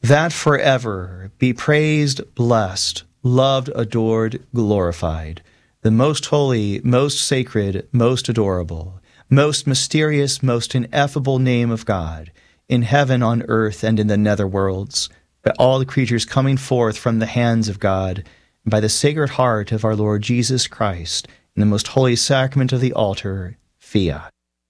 that forever be praised, blessed, loved, adored, glorified, the most holy, most sacred, most adorable, most mysterious, most ineffable name of God, in heaven, on earth, and in the netherworlds, by all the creatures coming forth from the hands of God, and by the Sacred Heart of our Lord Jesus Christ, in the most holy sacrament of the altar, fiat.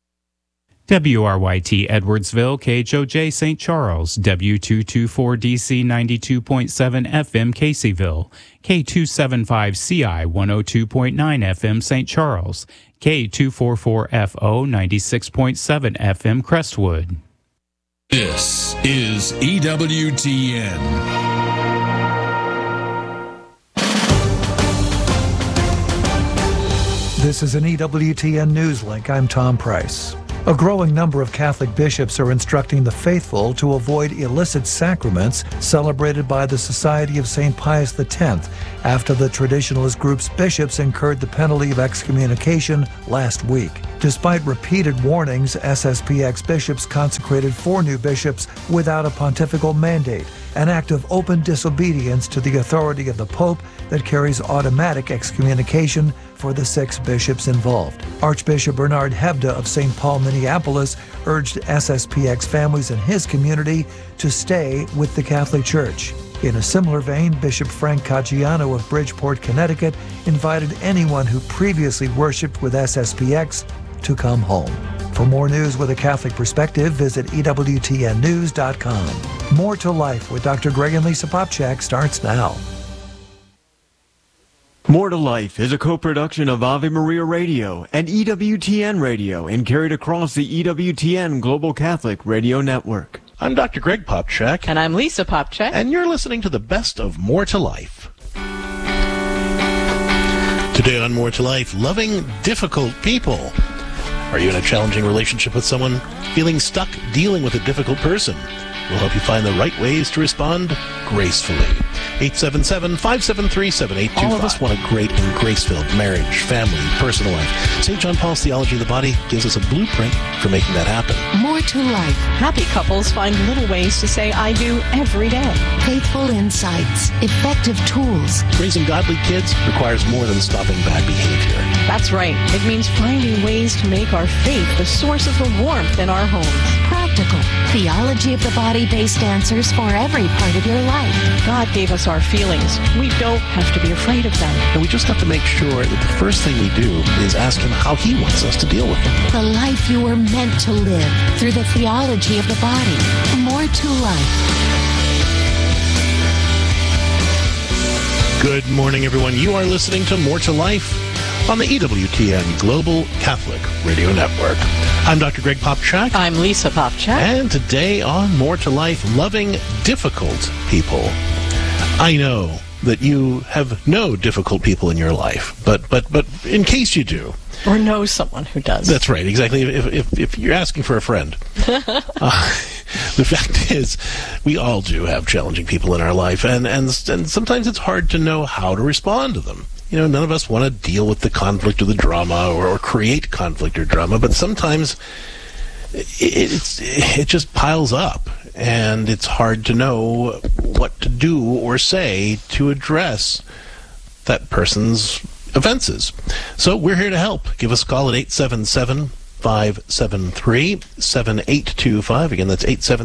WRYT Edwardsville, KHOJ St. Charles, W224DC 92.7 FM Caseyville, K275CI 102.9 FM St. Charles, K244FO 96.7 FM Crestwood. This is EWTN. This is an EWTN News Link. I'm Tom Price. A growing number of Catholic bishops are instructing the faithful to avoid illicit sacraments celebrated by the Society of St. Pius X after the traditionalist group's bishops incurred the penalty of excommunication last week. Despite repeated warnings, SSPX bishops consecrated 4 new bishops without a pontifical mandate, an act of open disobedience to the authority of the Pope that carries automatic excommunication for the 6 bishops involved. Archbishop Bernard Hebda of St. Paul, Minneapolis, urged SSPX families in his community to stay with the Catholic Church. In a similar vein, Bishop Frank Caggiano of Bridgeport, Connecticut, invited anyone who previously worshipped with SSPX to come home. For more news with a Catholic perspective, visit EWTNnews.com. More to Life with Dr. Greg and Lisa Popchak starts now. More to Life is a co-production of Ave Maria Radio and EWTN Radio and carried across the EWTN Global Catholic Radio Network. I'm Dr. Greg Popchak. And I'm Lisa Popchak. And you're listening to the best of More to Life. Today on More to Life, loving difficult people. Are you in a challenging relationship with someone, feeling stuck dealing with a difficult person? We'll help you find the right ways to respond gracefully. 877-573-7825. All of us want a great and grace-filled marriage, family, personal life. St. John Paul's Theology of the Body gives us a blueprint for making that happen. More to Life. Happy couples find little ways to say I do every day. Faithful insights. Effective tools. Raising godly kids requires more than stopping bad behavior. That's right. It means finding ways to make our faith the source of the warmth in our homes. Practical. Theology of the Body-based answers for every part of your life. God gave us our feelings. We don't have to be afraid of them. And we just have to make sure that the first thing we do is ask Him how He wants us to deal with them. The life you were meant to live through the theology of the body. More to Life. Good morning, everyone. You are listening to More to Life on the EWTN Global Catholic Radio Network. I'm Dr. Greg Popchak. I'm Lisa Popchak. And today on More to Life, loving difficult people. I know that you have no difficult people in your life, but in case you do, or know someone who does. That's right, exactly. If you're asking for a friend, the fact is, we all do have challenging people in our life, and sometimes it's hard to know how to respond to them. You know, none of us want to deal with the conflict or the drama or create conflict or drama, but sometimes it just piles up, and it's hard to know what to do or say to address that person's offenses. So we're here to help. Give us a call at 877-573-7825. Again, that's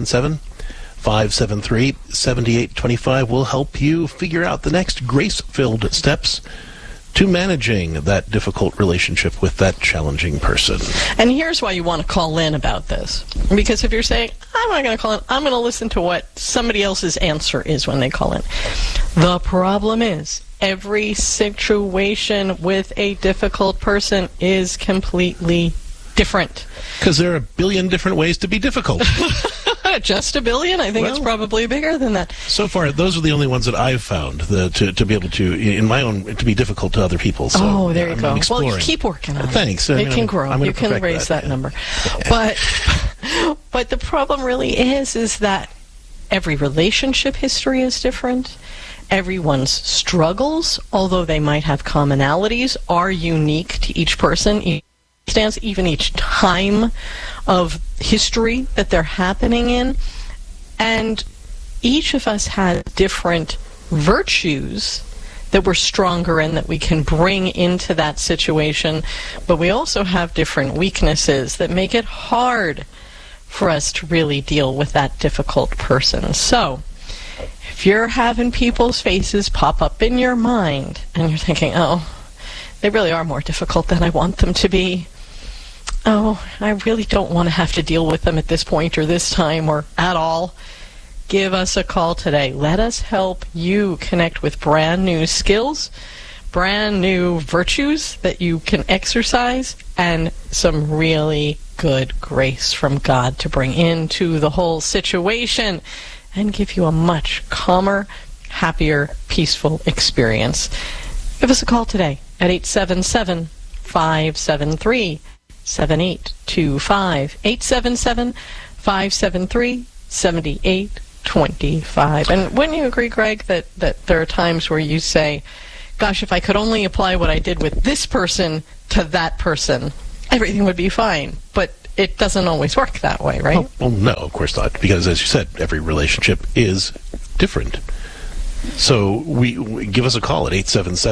877-573-7825. We'll help you figure out the next grace-filled steps to managing that difficult relationship with that challenging person. And here's why you want to call in about this. Because if you're saying, I'm not going to call in, I'm going to listen to what somebody else's answer is when they call in. The problem is, every situation with a difficult person is completely different. Because there are a billion different ways to be difficult. Just a billion? I think it's probably bigger than that. So far, those are the only ones that I've found to be able to, in my own, to be difficult to other people. So, there you go. Exploring. Well, you keep working on it. Thanks. It can grow. You can raise that number. But the problem really is that every relationship history is different. Everyone's struggles, although they might have commonalities, are unique to each person, even each time of history that they're happening in. And each of us has different virtues that we're stronger in, that we can bring into that situation, but we also have different weaknesses that make it hard for us to really deal with that difficult person. So, if you're having people's faces pop up in your mind, and you're thinking, oh, they really are more difficult than I want them to be. Oh, I really don't want to have to deal with them at this point or this time or at all. Give us a call today. Let us help you connect with brand new skills, brand new virtues that you can exercise, and some really good grace from God to bring into the whole situation and give you a much calmer, happier, peaceful experience. Give us a call today at 877-573-7825. 877-573-7825. And wouldn't you agree, Greg, that there are times where you say, gosh, if I could only apply what I did with this person to that person, everything would be fine. But it doesn't always work that way, right? Well, no, of course not. Because, as you said, every relationship is different. So we give us a call at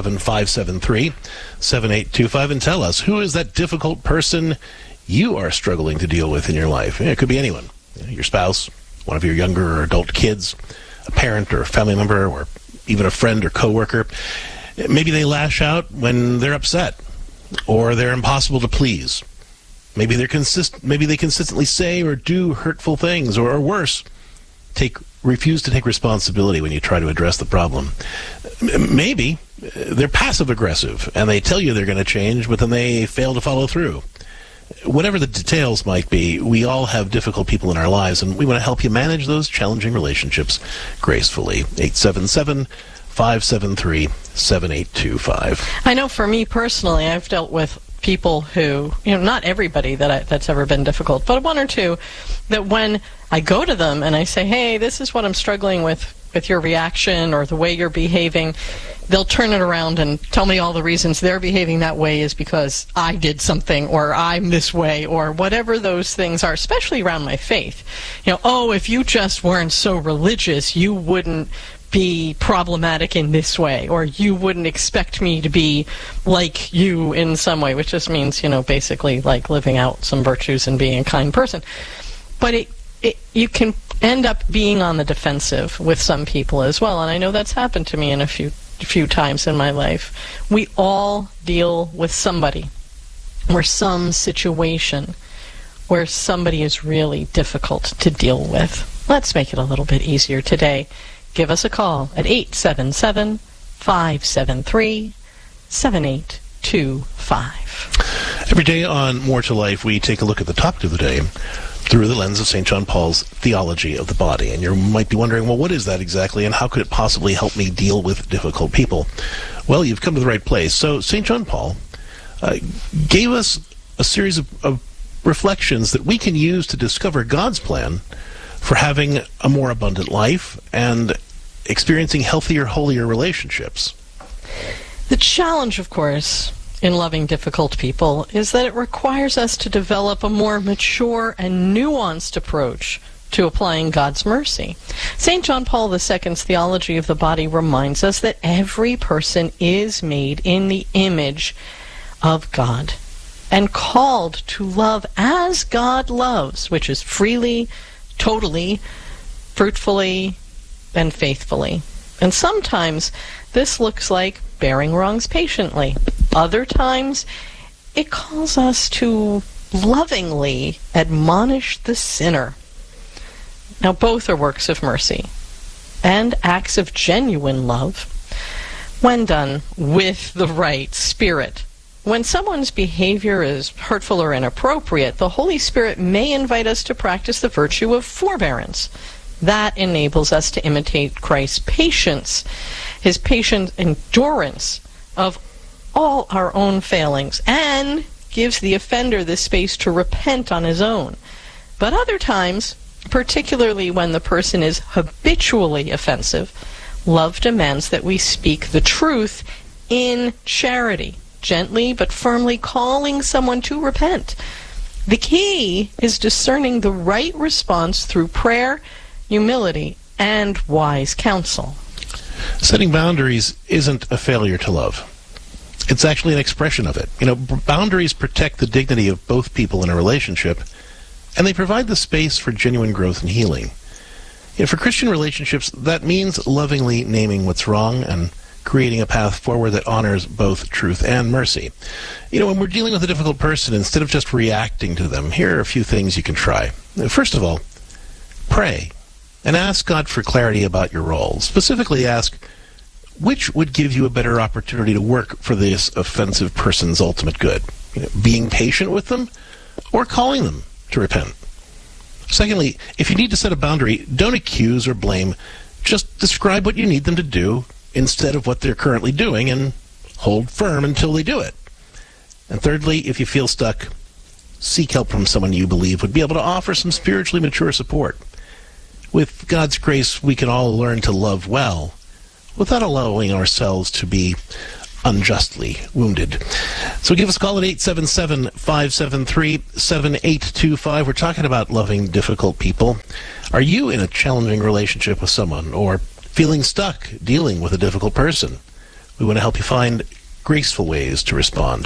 877-573-7825 and tell us, who is that difficult person you are struggling to deal with in your life? It could be anyone. Your spouse, one of your younger or adult kids, a parent or a family member, or even a friend or coworker. Maybe they lash out when they're upset, or they're impossible to please. Maybe they consistently say or do hurtful things, or worse, refuse to take responsibility when you try to address the problem. Maybe they're passive-aggressive, and they tell you they're going to change, but then they fail to follow through. Whatever the details might be, we all have difficult people in our lives, and we want to help you manage those challenging relationships gracefully. 877-573-7825. I know for me personally, I've dealt with people who, not everybody that's ever been difficult, but one or two that when I go to them and I say, hey, this is what I'm struggling with your reaction or the way you're behaving, they'll turn it around and tell me all the reasons they're behaving that way is because I did something, or I'm this way, or whatever those things are, especially around my faith. Oh, if you just weren't so religious, you wouldn't be problematic in this way, or you wouldn't expect me to be like you in some way, which just means, basically like living out some virtues and being a kind person. But you can end up being on the defensive with some people as well, and I know that's happened to me in a few times in my life. We all deal with somebody or some situation where somebody is really difficult to deal with. Let's make it a little bit easier today. Give us a call at 877-573-7825. Every day on More to Life, we take a look at the topic of the day through the lens of St. John Paul's theology of the body. And you might be wondering, well, what is that exactly, and how could it possibly help me deal with difficult people? Well, you've come to the right place. So St. John Paul gave us a series of reflections that we can use to discover God's plan for having a more abundant life and experiencing healthier, holier relationships. The challenge, of course, in loving difficult people is that it requires us to develop a more mature and nuanced approach to applying God's mercy. St. John Paul II's theology of the body reminds us that every person is made in the image of God and called to love as God loves, which is freely, totally, fruitfully, and faithfully. And sometimes this looks like bearing wrongs patiently. Other times it calls us to lovingly admonish the sinner. Now, both are works of mercy and acts of genuine love when done with the right spirit. When someone's behavior is hurtful or inappropriate, the Holy Spirit may invite us to practice the virtue of forbearance. That enables us to imitate Christ's patience, his patient endurance of all our own failings, and gives the offender the space to repent on his own. But other times, particularly when the person is habitually offensive, love demands that we speak the truth in charity, gently but firmly calling someone to repent. The key is discerning the right response through prayer, humility, and wise counsel. Setting boundaries isn't a failure to love. It's actually an expression of it. Boundaries protect the dignity of both people in a relationship, and they provide the space for genuine growth and healing. For Christian relationships, that means lovingly naming what's wrong and creating a path forward that honors both truth and mercy. When we're dealing with a difficult person, instead of just reacting to them, here are a few things you can try. First of all, pray and ask God for clarity about your role. Specifically ask, which would give you a better opportunity to work for this offensive person's ultimate good? Being patient with them or calling them to repent? Secondly, if you need to set a boundary, don't accuse or blame. Just describe what you need them to do instead of what they're currently doing, and hold firm until they do it. And thirdly, if you feel stuck, seek help from someone you believe would be able to offer some spiritually mature support. With God's grace, we can all learn to love well without allowing ourselves to be unjustly wounded. So give us a call at 877-573-7825. We're talking about loving difficult people. Are you in a challenging relationship with someone, or feeling stuck dealing with a difficult person? We want to help you find graceful ways to respond.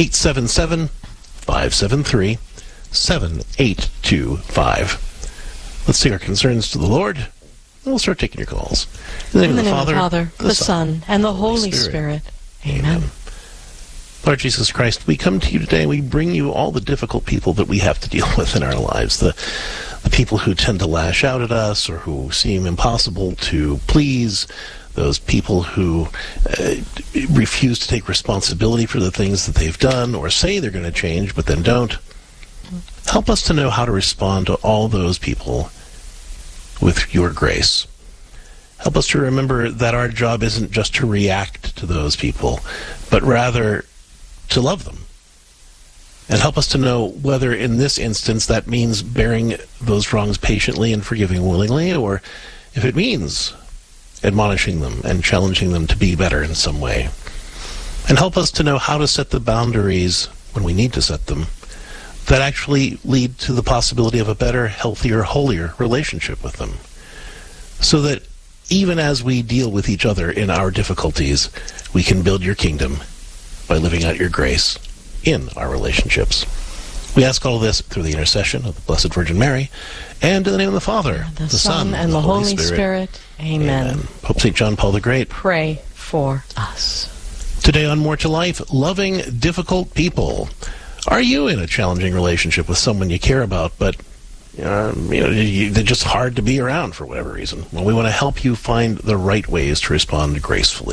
877-573-7825. Let's take our concerns to the Lord, and we'll start taking your calls. In the name of the Father, the Son, and the Holy Spirit. Amen. Lord Jesus Christ, we come to you today, and we bring you all the difficult people that we have to deal with in our lives. The people who tend to lash out at us, or who seem impossible to please. Those people who refuse to take responsibility for the things that they've done, or say they're going to change, but then don't. Help us to know how to respond to all those people with your grace. Help us to remember that our job isn't just to react to those people, but rather to love them. And help us to know whether in this instance that means bearing those wrongs patiently and forgiving willingly, or if it means admonishing them and challenging them to be better in some way. And help us to know how to set the boundaries when we need to set them that actually lead to the possibility of a better, healthier, holier relationship with them. So that even as we deal with each other in our difficulties, we can build your kingdom by living out your grace in our relationships. We ask all this through the intercession of the Blessed Virgin Mary, and in the name of the Father, the Son, and the Holy Spirit. Amen. Pope St. John Paul the Great, pray for us. Today on More to Life, loving difficult people. Are you in a challenging relationship with someone you care about, but they're just hard to be around for whatever reason? Well, we want to help you find the right ways to respond gracefully.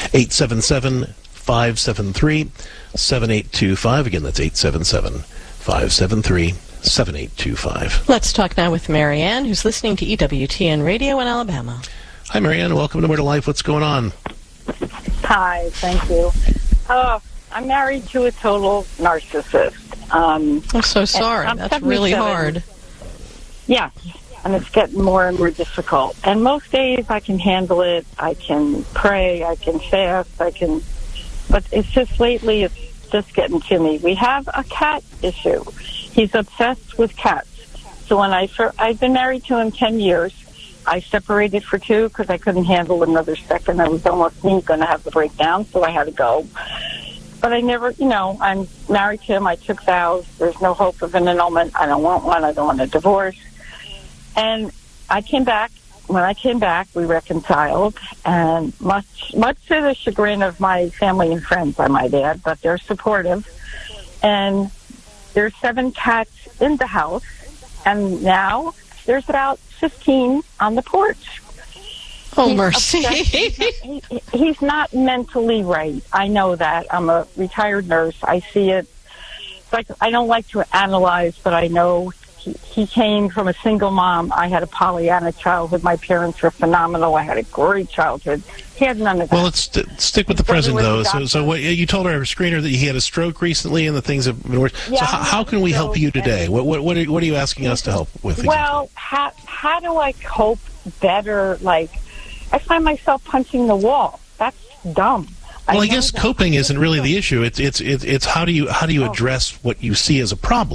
877-573-7825. Again, that's 877-573-7825. Let's talk now with Marianne, who's listening to EWTN Radio in Alabama. Hi, Marianne. Welcome to More to Life. What's going on? Hi, thank you. I'm married to a total narcissist. I'm so sorry. That's really hard. Yeah, and it's getting more and more difficult. And most days I can handle it. I can pray. I can fast. But it's just lately it's just getting to me. We have a cat issue. He's obsessed with cats. So when I've been married to him 10 years. I separated for 2 because I couldn't handle another second. I was almost going to have the breakdown, so I had to go. But I never, I'm married to him. I took vows. There's no hope of an annulment. I don't want one. I don't want a divorce. And I came back. When I came back, we reconciled. And much to the chagrin of my family and friends, I might add, but they're supportive. And there's 7 cats in the house. And now there's about 15 on the porch. Oh, mercy. He's not mentally right. I know that. I'm a retired nurse. I see it. Like, I don't like to analyze, but I know he came from a single mom. I had a Pollyanna childhood. My parents were phenomenal. I had a great childhood. He had none of that. Well, let's stick with the present, though. So what, you told our screener that he had a stroke recently and the things have been worse. Yeah, so how can we help you today? What are you asking us to help with? Well, how do I cope better? Like, I find myself punching the wall. That's dumb. Well, I guess coping isn't really the issue. It's how do you address what you see as a problem?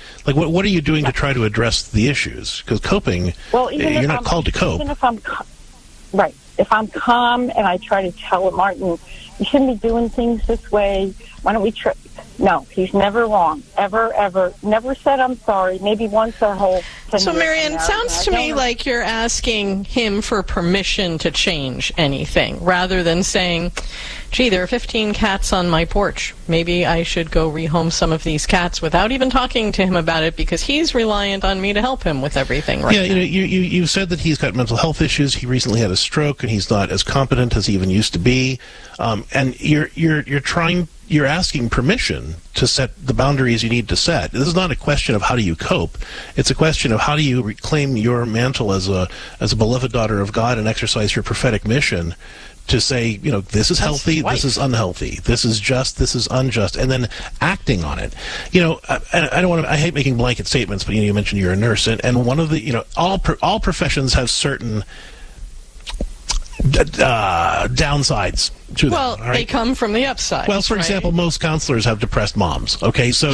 Like, what are you doing to try to address the issues? Because coping, you're not called to cope. Even if I'm right, if I'm calm and I try to tell him, Martin, you shouldn't be doing things this way. Why don't we try? No, he's never wrong. Ever. Never said I'm sorry. Maybe once our whole 10 So, years Marianne, married, sounds to me like you're asking him for permission to change anything, rather than saying, gee, there are 15 cats on my porch. Maybe I should go rehome some of these cats without even talking to him about it, because he's reliant on me to help him with everything right now. You said that he's got mental health issues. He recently had a stroke, and he's not as competent as he even used to be. And you're asking permission to set the boundaries you need to set. This is not a question of how do you cope. It's a question of how do you reclaim your mantle as a beloved daughter of God and exercise your prophetic mission to say, this is healthy, this is unhealthy, this is just, this is unjust, and then acting on it. I hate making blanket statements, but you mentioned you're a nurse, and one of the, all professions have certain downsides to them. Well, right? they come from the upside. Well, for example, most counselors have depressed moms. Okay, so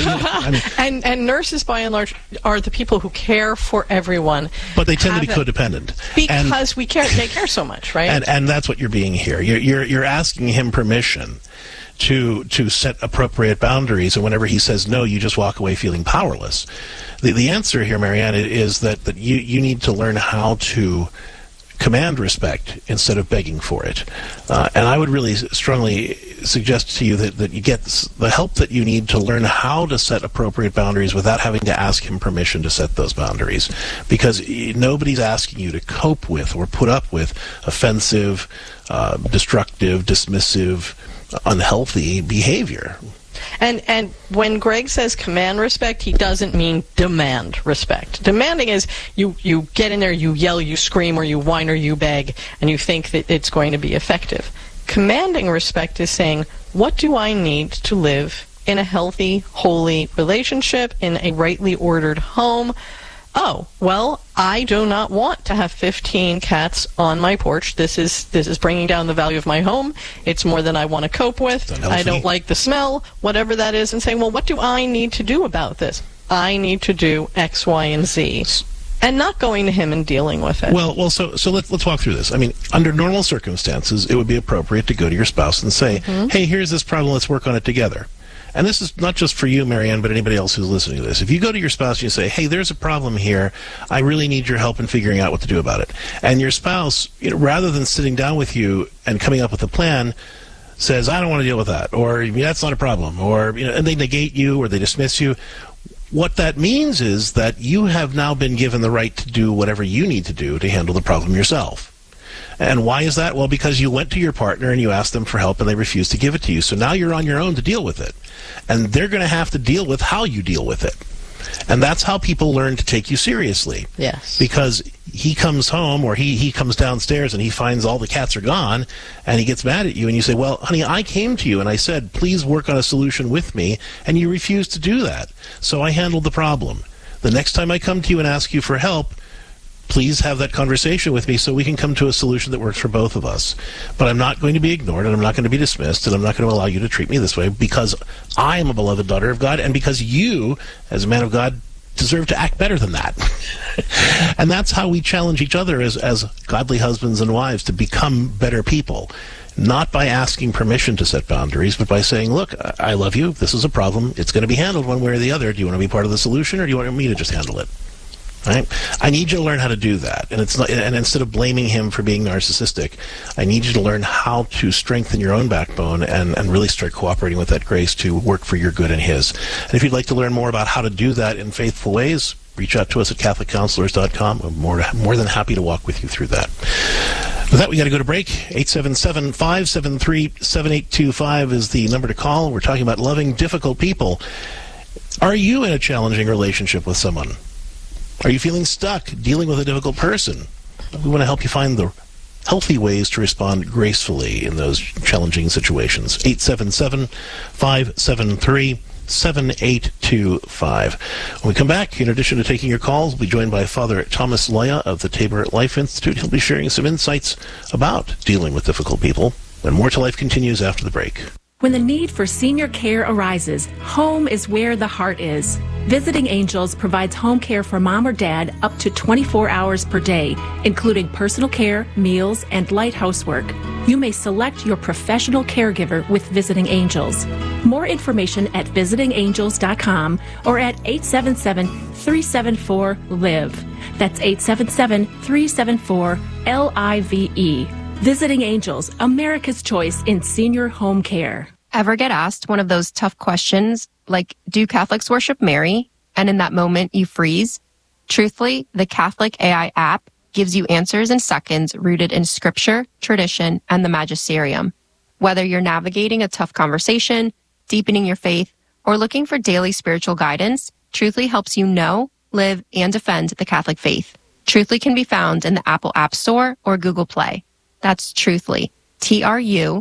and nurses, by and large, are the people who care for everyone. But they tend to be codependent because they care so much, right? And that's what you're being here. You're asking him permission to set appropriate boundaries, and whenever he says no, you just walk away feeling powerless. The answer here, Marianne, is that you need to learn how to command respect instead of begging for it. And I would really strongly suggest to you that you get the help that you need to learn how to set appropriate boundaries without having to ask him permission to set those boundaries. Because nobody's asking you to cope with or put up with offensive, destructive, dismissive, unhealthy behavior. And when Greg says command respect, he doesn't mean demand respect. Demanding is you get in there, you yell, you scream, or you whine, or you beg, and you think that it's going to be effective. Commanding respect is saying, what do I need to live in a healthy, holy relationship, in a rightly ordered home? Oh, well, I do not want to have 15 cats on my porch. This is bringing down the value of my home. It's more than I want to cope with. I don't like the smell, whatever that is, and saying, well, what do I need to do about this? I need to do X, Y, and Z. And not going to him and dealing with it. Well, so let's walk through this. I mean, under normal circumstances, it would be appropriate to go to your spouse and say, hey, here's this problem, let's work on it together. And this is not just for you, Marianne, but anybody else who's listening to this. If you go to your spouse and you say, hey, there's a problem here, I really need your help in figuring out what to do about it. And your spouse, rather than sitting down with you and coming up with a plan, says, I don't want to deal with that, or that's not a problem, or and they negate you or they dismiss you. What that means is that you have now been given the right to do whatever you need to do to handle the problem yourself. And why is that? Well, because you went to your partner and you asked them for help and they refused to give it to you. So now you're on your own to deal with it. And they're going to have to deal with how you deal with it. And that's how people learn to take you seriously. Yes. Because he comes home or he comes downstairs and he finds all the cats are gone and he gets mad at you and you say, well, honey, I came to you and I said, please work on a solution with me, and you refused to do that. So I handled the problem. The next time I come to you and ask you for help, please have that conversation with me so we can come to a solution that works for both of us. But I'm not going to be ignored, and I'm not going to be dismissed, and I'm not going to allow you to treat me this way, because I am a beloved daughter of God, and because you, as a man of God, deserve to act better than that. And that's how we challenge each other as godly husbands and wives to become better people. Not by asking permission to set boundaries, but by saying, look, I love you, this is a problem, it's going to be handled one way or the other. Do you want to be part of the solution, or do you want me to just handle it? Right? I need you to learn how to do that, and instead of blaming him for being narcissistic, I need you to learn how to strengthen your own backbone and really start cooperating with that grace to work for your good and his. And if you'd like to learn more about how to do that in faithful ways, reach out to us at CatholicCounselors.com. I'm more than happy to walk with you through that. With that, we got to go to break. 877-573-7825 is the number to call. We're talking about loving difficult people. Are you in a challenging relationship with someone? Are you feeling stuck dealing with a difficult person? We want to help you find the healthy ways to respond gracefully in those challenging situations. 877-573-7825. When we come back, in addition to taking your calls, we'll be joined by Father Thomas Loya of the Tabor Life Institute. He'll be sharing some insights about dealing with difficult people. When More to Life continues after the break. When the need for senior care arises, home is where the heart is. Visiting Angels provides home care for mom or dad up to 24 hours per day, including personal care, meals, and light housework. You may select your professional caregiver with Visiting Angels. More information at visitingangels.com or at 877-374-LIVE. That's 877-374-LIVE. Visiting Angels, America's choice in senior home care. Ever get asked one of those tough questions like, do Catholics worship Mary? And in that moment you freeze? Truthfully, the Catholic AI app gives you answers in seconds rooted in scripture, tradition, and the magisterium. Whether you're navigating a tough conversation, deepening your faith, or looking for daily spiritual guidance, Truthfully helps you know, live, and defend the Catholic faith. Truthfully can be found in the Apple App Store or Google Play. That's Truthfully. Truthly.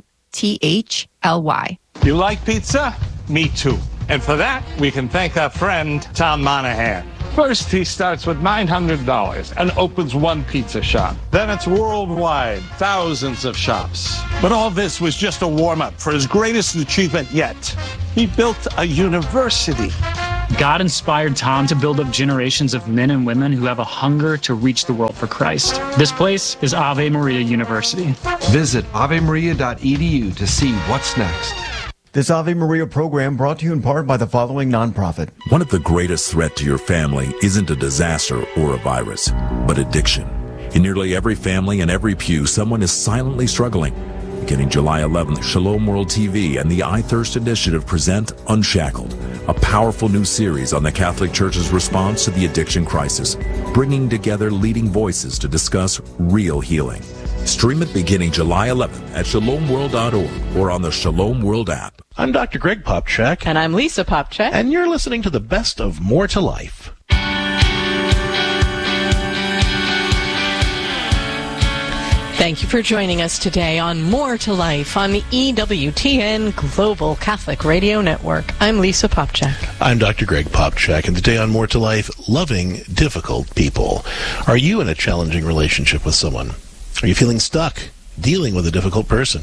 You like pizza? Me too. And for that, we can thank our friend, Tom Monahan. First, he starts with $900 and opens one pizza shop. Then it's worldwide, thousands of shops. But all this was just a warm-up for his greatest achievement yet. He built a university. God inspired Tom to build up generations of men and women who have a hunger to reach the world for Christ. This place is Ave Maria University. Visit avemaria.edu to see what's next. This Ave Maria program brought to you in part by the following nonprofit. One of the greatest threats to your family isn't a disaster or a virus, but addiction. In nearly every family and every pew, someone is silently struggling. Beginning July 11th, Shalom World TV and the iThirst Initiative present Unshackled, a powerful new series on the Catholic Church's response to the addiction crisis, bringing together leading voices to discuss real healing. Stream it beginning July 11th at shalomworld.org or on the Shalom World app. I'm Dr. Greg Popchak. And I'm Lisa Popchak. And you're listening to the best of More to Life. Thank you for joining us today on More to Life on the EWTN Global Catholic Radio Network. I'm Lisa Popchak. I'm Dr. Greg Popchak, and today on More to Life, loving difficult people. Are you in a challenging relationship with someone? Are you feeling stuck? Dealing with a difficult person?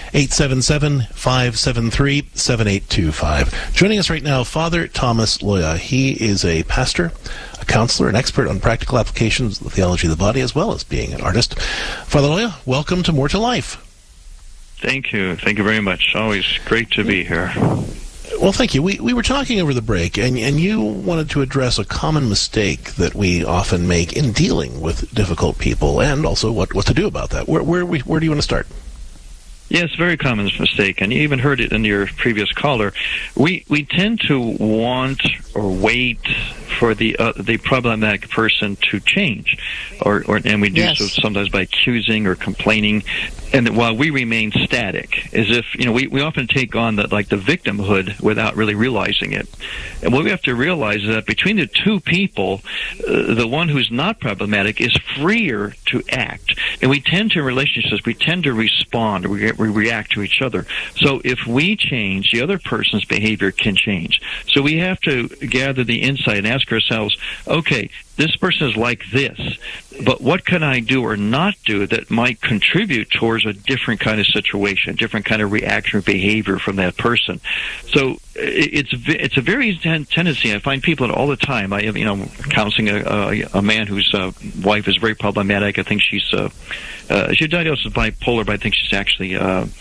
877-573-7825. Joining us right now, Father Thomas Loya. He is a pastor, a counselor, an expert on practical applications of the theology of the body, as well as being an artist. Father Loya, welcome to More to Life. Thank you. Thank you very much. Always great to be here. Well, thank you. We were talking over the break, and you wanted to address a common mistake that we often make in dealing with difficult people, and also what to do about that. Where do you want to start? Yes, very common mistake, and you even heard it in your previous caller. We tend to want or wait for the problematic person to change, and we do so sometimes by accusing or complaining, and while we remain static, as if we often take on the victimhood without really realizing it. And what we have to realize is that between the two people, the one who's not problematic is freer to act, and we tend to in relationships we tend to respond. We react to each other. So if we change, the other person's behavior can change. So we have to gather the insight and ask ourselves, okay, this person is like this, but what can I do or not do that might contribute towards a different kind of situation, different kind of reaction or behavior from that person? So it's a very tendency. I find people all the time. I have, counseling a man whose wife is very problematic. I think she's diagnosed with bipolar, but I think she's actually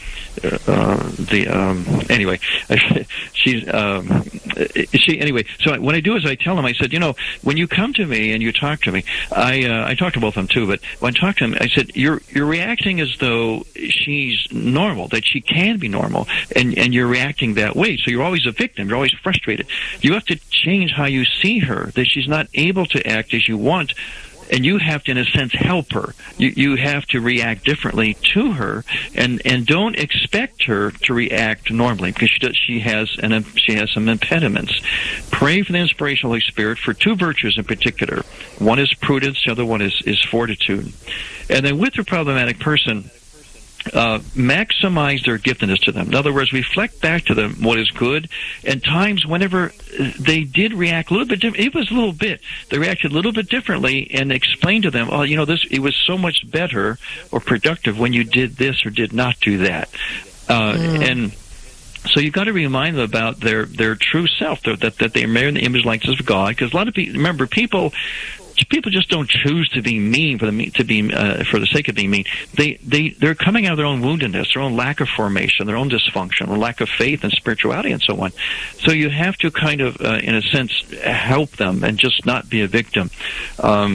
anyway. So what I do is I tell him, I said, when you come to me and you talk to me, I talk to both of them too, but when I talk to him, I said, you're reacting as though she's normal, that she can be normal, and you're reacting that way. So you're always a victim. You're always frustrated. You have to change how you see her, that she's not able to act as you want, and you have to, in a sense, help her. You have to react differently to her, and don't expect her to react normally, because she has some impediments. Pray for the inspiration of the Holy Spirit for two virtues in particular. One is prudence, the other one is fortitude. And then with the problematic person, maximize their giftedness to them. In other words, reflect back to them what is good, and times whenever they did react a little bit different, it was a little bit, they reacted a little bit differently, and explain to them, it was so much better or productive when you did this or did not do that. And So you've got to remind them about their true self, that they are made in the image and likeness of God. Because a lot of people, remember, people just don't choose to be mean for the sake of being mean. They're coming out of their own woundedness, their own lack of formation, their own dysfunction, their lack of faith and spirituality, and so on. So you have to kind of, in a sense, help them and just not be a victim. So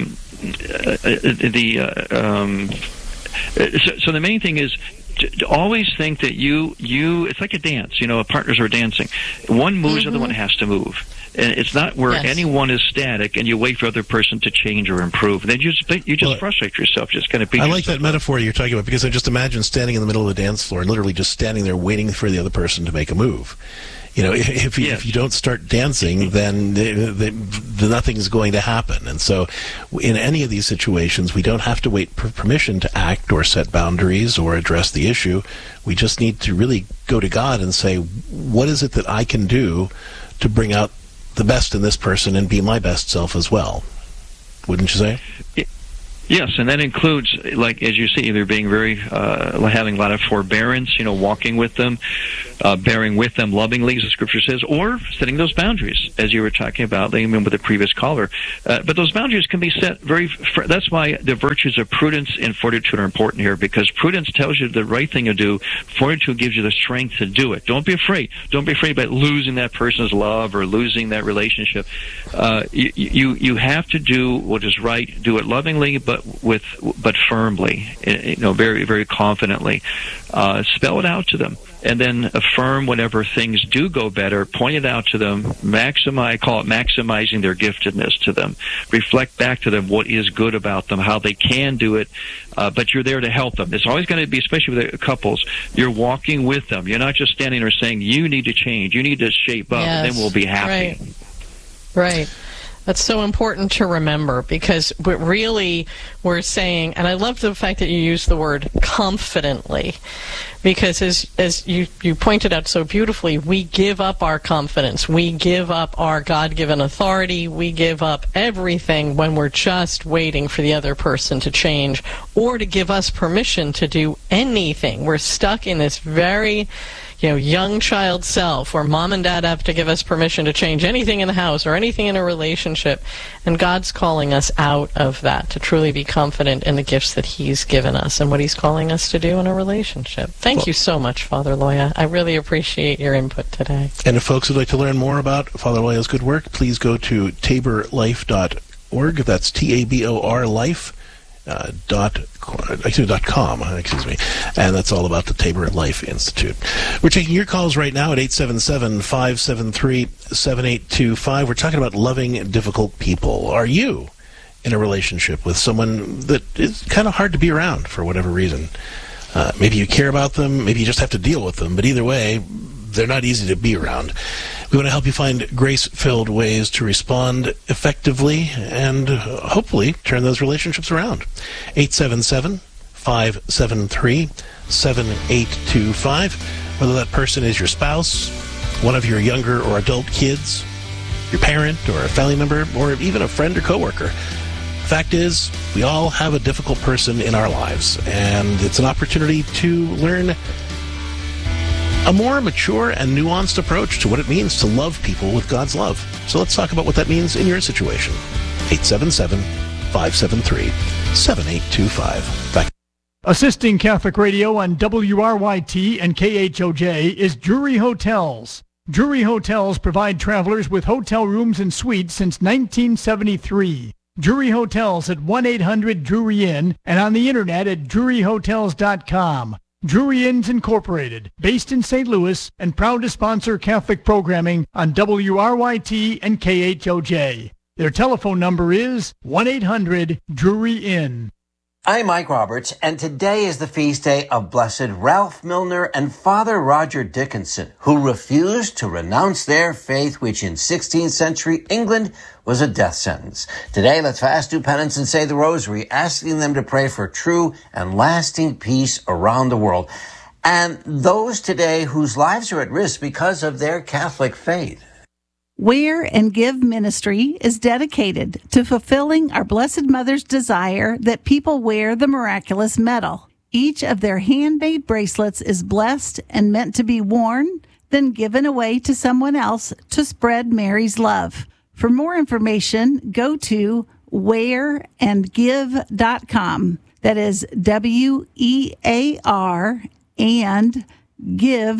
the main thing is to always think that you it's like a dance. Partners are dancing. One moves, the other one has to move. And it's not where anyone is static and you wait for the other person to change or improve. Then you just frustrate yourself. Just kind of beat I like that metaphor you're talking about, because I just imagine standing in the middle of the dance floor and literally just standing there waiting for the other person to make a move. If you don't start dancing, then nothing's going to happen. And so in any of these situations, we don't have to wait for permission to act or set boundaries or address the issue. We just need to really go to God and say, what is it that I can do to bring out the best in this person and be my best self as well? Wouldn't you say? Yes, and that includes, like, as you see, either being very, having a lot of forbearance, walking with them, bearing with them lovingly, as the Scripture says, or setting those boundaries, as you were talking about, even with the previous caller. But those boundaries can be set that's why the virtues of prudence and fortitude are important here, because prudence tells you the right thing to do. Fortitude gives you the strength to do it. Don't be afraid. Don't be afraid about losing that person's love or losing that relationship. You have to do what is right, do it lovingly, but firmly, very, very confidently. Spell it out to them, and then affirm whenever things do go better. Point it out to them. I call it maximizing their giftedness to them. Reflect back to them what is good about them, how they can do it, but you're there to help them. It's always going to be, especially with the couples, you're walking with them. You're not just standing there saying, you need to change, you need to shape up, and then we'll be happy. Right. That's so important to remember, because we're saying, and I love the fact that you use the word confidently, because as you pointed out so beautifully, we give up our confidence, we give up our God-given authority, we give up everything when we're just waiting for the other person to change or to give us permission to do anything. We're stuck in this very young child self where mom and dad have to give us permission to change anything in the house or anything in a relationship. And God's calling us out of that to truly be confident in the gifts that He's given us and what He's calling us to do in a relationship. Thank you so much, Father Loya. I really appreciate your input today. And if folks would like to learn more about Father Loya's good work, please go to taborlife.org. That's TABOR life. .com, and that's all about the Tabor Life Institute. We're taking your calls right now at 877-573-7825. We're talking about loving difficult people. Are you in a relationship with someone that is kind of hard to be around for whatever reason? Maybe you care about them, maybe you just have to deal with them, but either way, they're not easy to be around. We want to help you find grace-filled ways to respond effectively and hopefully turn those relationships around. 877-573-7825. Whether that person is your spouse, one of your younger or adult kids, your parent or a family member, or even a friend or coworker. Fact is, we all have a difficult person in our lives, and it's an opportunity to learn a more mature and nuanced approach to what it means to love people with God's love. So let's talk about what that means in your situation. 877-573-7825. Back. Assisting Catholic Radio on WRYT and KHOJ is Drury Hotels. Drury Hotels provide travelers with hotel rooms and suites since 1973. Drury Hotels at 1-800-DRURY INN and on the internet at druryhotels.com. Drury Inns Incorporated, based in St. Louis and proud to sponsor Catholic programming on WRYT and KHOJ. Their telephone number is 1-800-DRURY INN. I'm Mike Roberts, and today is the feast day of Blessed Ralph Milner and Father Roger Dickinson, who refused to renounce their faith, which in 16th century England was a death sentence. Today, let's fast, do penance, and say the rosary, asking them to pray for true and lasting peace around the world, and those today whose lives are at risk because of their Catholic faith. Wear and Give Ministry is dedicated to fulfilling our Blessed Mother's desire that people wear the miraculous medal. Each of their handmade bracelets is blessed and meant to be worn then given away to someone else to spread Mary's love. For more information, go to wearandgive.com. That is WEAR and give,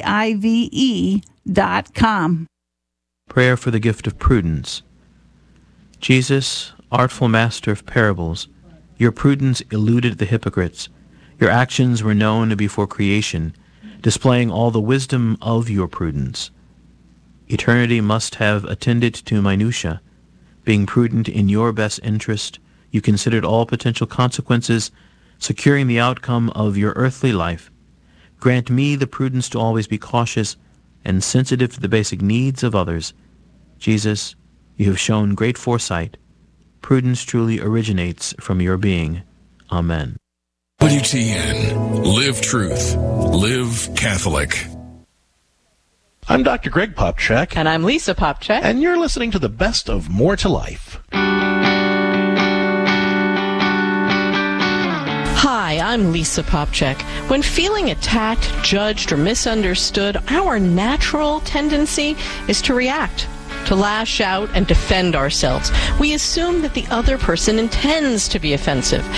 GIVE.com. Prayer for the gift of prudence. Jesus, artful master of parables, your prudence eluded the hypocrites. Your actions were known before creation, displaying all the wisdom of your prudence. Eternity must have attended to minutia. Being prudent in your best interest, you considered all potential consequences, securing the outcome of your earthly life. Grant me the prudence to always be cautious and sensitive to the basic needs of others. Jesus, you have shown great foresight. Prudence truly originates from your being. Amen. WTN. Live truth. Live Catholic. I'm Dr. Greg Popcak. And I'm Lisa Popcak. And you're listening to the best of More to Life. Hi, I'm Lisa Popcak. When feeling attacked, judged, or misunderstood, our natural tendency is to react, to lash out and defend ourselves. We assume that the other person intends to be offensive.